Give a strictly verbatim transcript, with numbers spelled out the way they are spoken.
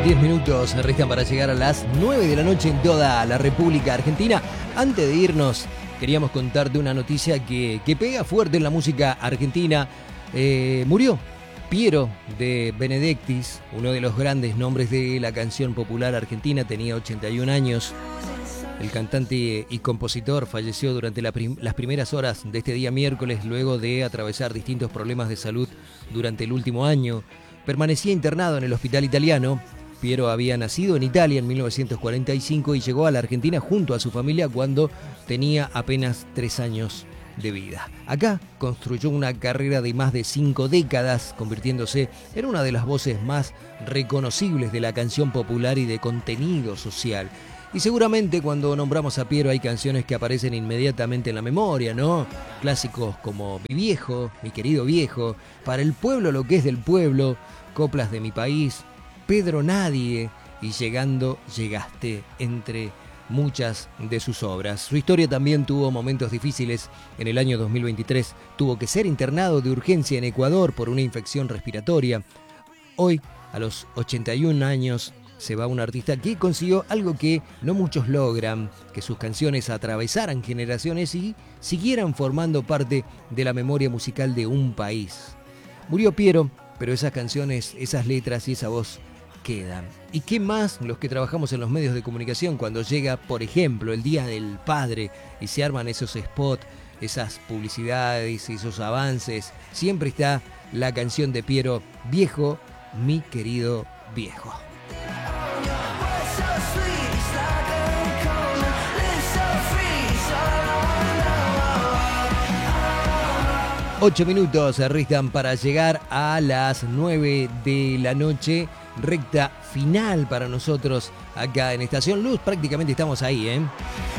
diez minutos restan para llegar a las nueve de la noche en toda la República Argentina. Antes de irnos, queríamos contarte una noticia que, que pega fuerte en la música argentina. Eh, murió Piero de Benedictis, uno de los grandes nombres de la canción popular argentina, tenía ochenta y un años. El cantante y compositor falleció durante la prim- las primeras horas de este día miércoles, luego de atravesar distintos problemas de salud durante el último año. Permanecía internado en el hospital italiano. Piero había nacido en Italia en mil novecientos cuarenta y cinco y llegó a la Argentina junto a su familia cuando tenía apenas tres años de vida. Acá construyó una carrera de más de cinco décadas, convirtiéndose en una de las voces más reconocibles de la canción popular y de contenido social. Y seguramente cuando nombramos a Piero hay canciones que aparecen inmediatamente en la memoria, ¿no? Clásicos como Mi Viejo, Mi Querido Viejo, Para el Pueblo lo que es del pueblo, Coplas de mi País, Pedro Nadie y Llegando Llegaste, entre muchas de sus obras. Su historia también tuvo momentos difíciles. En el año dos mil veintitrés tuvo que ser internado de urgencia en Ecuador por una infección respiratoria. Hoy, a los ochenta y un años, se va un artista que consiguió algo que no muchos logran, que sus canciones atravesaran generaciones y siguieran formando parte de la memoria musical de un país. Murió Piero, pero esas canciones, esas letras y esa voz quedan. ¿Y qué más los que trabajamos en los medios de comunicación cuando llega, por ejemplo, el Día del Padre y se arman esos spots, esas publicidades, esos avances? Siempre está la canción de Piero, Viejo, Mi Querido Viejo. Ocho minutos se restan para llegar a las nueve de la noche. Recta final para nosotros acá en Estación Luz. Prácticamente estamos ahí, ¿eh?